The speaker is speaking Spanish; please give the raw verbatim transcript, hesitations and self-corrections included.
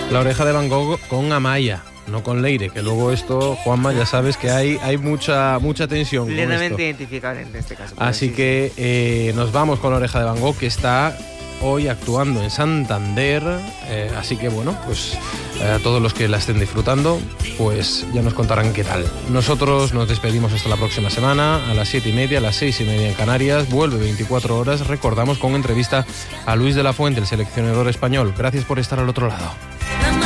La Oreja de Van Gogh con Amaya, no con Leire, que luego esto, Juanma, ya sabes que hay, hay mucha, mucha tensión. Plenamente identificable en este caso. Así que eh, nos vamos con La Oreja de Van Gogh, que está hoy actuando en Santander, eh, así que bueno, pues eh, a todos los que la estén disfrutando, pues ya nos contarán qué tal. Nosotros nos despedimos hasta la próxima semana, a las siete y media, a las seis y media en Canarias, vuelve veinticuatro horas, recordamos, con entrevista a Luis de la Fuente, el seleccionador español. Gracias por estar al otro lado.